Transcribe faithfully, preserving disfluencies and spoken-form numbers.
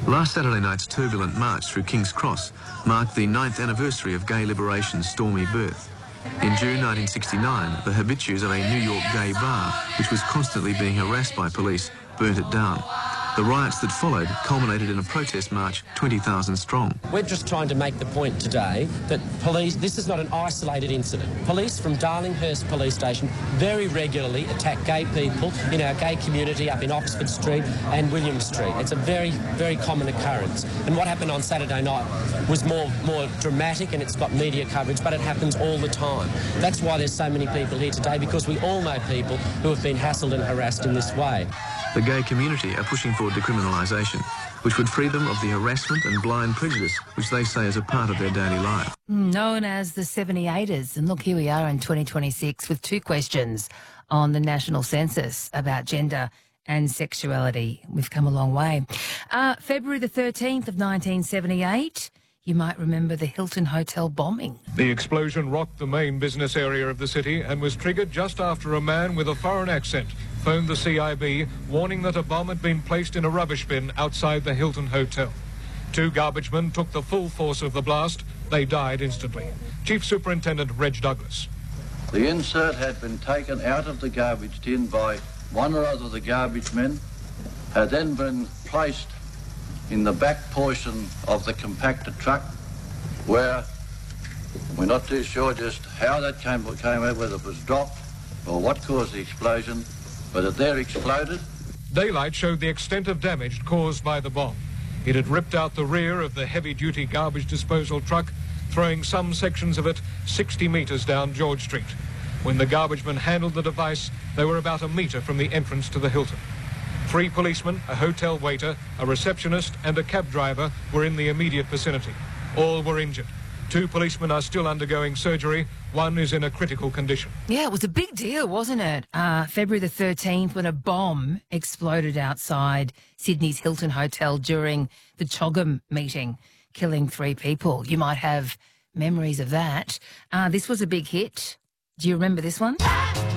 Last Saturday night's turbulent march through King's Cross marked the ninth anniversary of gay liberation's stormy birth. In June nineteen sixty-nine, the habitues of a New York gay bar, which was constantly being harassed by police, burnt it down. The riots that followed culminated in a protest march twenty thousand strong. We're just trying to make the point today that police, this is not an isolated incident. Police from Darlinghurst Police Station very regularly attack gay people in our gay community up in Oxford Street and William Street. It's a very, very common occurrence. And what happened on Saturday night was more, more dramatic, and it's got media coverage, but it happens all the time. That's why there's so many people here today, because we all know people who have been hassled and harassed in this way. The gay community are pushing for decriminalisation, which would free them of the harassment and blind prejudice which they say is a part of their daily life. Known as the seventy-eighters. And look, here we are in twenty twenty-six with two questions on the national census about gender and sexuality. We've come a long way. Uh, February the thirteenth of nineteen seventy-eight, you might remember the Hilton Hotel bombing. The explosion rocked the main business area of the city and was triggered just after a man with a foreign accent phoned the C I B, warning that a bomb had been placed in a rubbish bin outside the Hilton Hotel. Two garbage men took the full force of the blast. They died instantly. Chief Superintendent Reg Douglas. The insert had been taken out of the garbage tin by one or other of the garbage men, had then been placed in the back portion of the compactor truck, where we're not too sure just how that came, came out, whether it was dropped or what caused the explosion, but it there exploded. Daylight showed the extent of damage caused by the bomb. It had ripped out the rear of the heavy-duty garbage disposal truck, throwing some sections of it sixty metres down George Street. When the garbage men handled the device, they were about a metre from the entrance to the Hilton. Three policemen, a hotel waiter, a receptionist and a cab driver were in the immediate vicinity. All were injured. Two policemen are still undergoing surgery. One is in a critical condition. Yeah, it was a big deal, wasn't it? Uh, February the thirteenth, when a bomb exploded outside Sydney's Hilton Hotel during the CHOGM meeting, killing three people. You might have memories of that. Uh, this was a big hit. Do you remember this one?